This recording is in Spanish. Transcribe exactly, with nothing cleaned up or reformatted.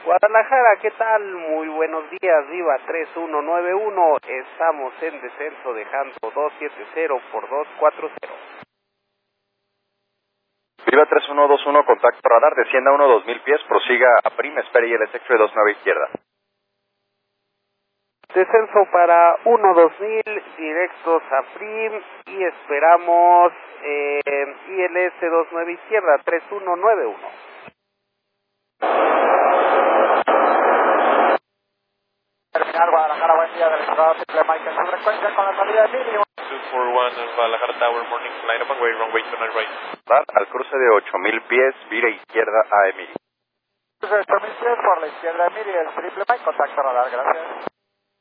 Guadalajara, ¿qué tal? Muy buenos días, Viva tres uno nueve uno, estamos en descenso dejando dos siete cero por dos cuatro cero. Viva tres uno dos uno, contacto radar, descienda uno dos mil pies, prosiga a Prim, espere y el S X dos nueve izquierda. Descenso para uno dos mil, directos a Prim y esperamos eh, I L S dos nueve izquierda, tres uno nueve uno. Terminal Guadalajara, buen día del estado Triple Mike, en su frecuencia con la salida de Emilio. two four one Guadalajara Tower, morning flight up and way, runway two nine right. Radar al cruce de ocho mil pies, vire izquierda a Emilio. ocho mil pies por la izquierda, Emilio, el Triple Mike, contacto radar, gracias.